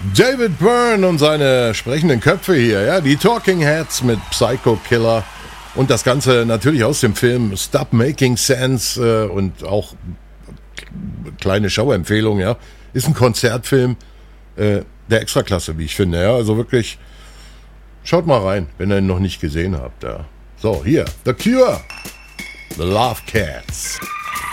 David Byrne und seine sprechenden Köpfe hier, ja, die Talking Heads mit Psycho Killer und das Ganze natürlich aus dem Film Stop Making Sense und auch kleine Show-Empfehlung, ja, ist ein Konzertfilm der Extraklasse, wie ich finde, ja, also wirklich, schaut mal rein, wenn ihr ihn noch nicht gesehen habt, ja. So, hier, The Cure, The Love Cats.